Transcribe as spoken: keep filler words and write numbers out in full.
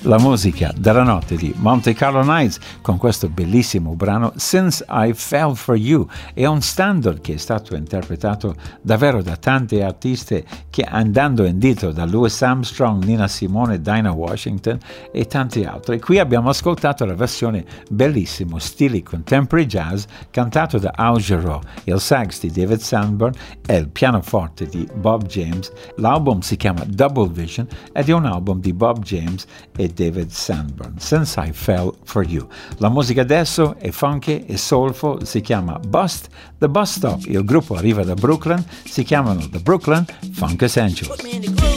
la musica della notte di Monte Carlo Nights con questo bellissimo brano Since I Fell For You. È un standard che è stato interpretato davvero da tanti artisti, che andando indietro da Louis Armstrong, Nina Simone, Dinah Washington e tanti altri. Qui abbiamo ascoltato la versione bellissimo, stile contemporary jazz, cantato da Al Jarreau, il sax di David Sanborn e il pianoforte di Bob James. L'album si chiama Double Vision ed è un album di Bob James e David Sanborn. Since I Fell For You. La musica adesso è funky e soulful, si chiama Bust the Bus Stop. Il gruppo arriva da Brooklyn, si chiamano The Brooklyn Funk Essentials.